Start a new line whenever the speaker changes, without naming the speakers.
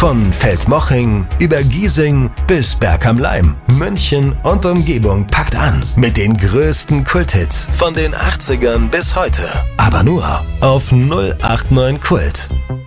Von Feldmoching über Giesing bis Berg am Laim, München und Umgebung packt an mit den größten Kulthits von den 80ern bis heute. Aber nur auf 089 Kult.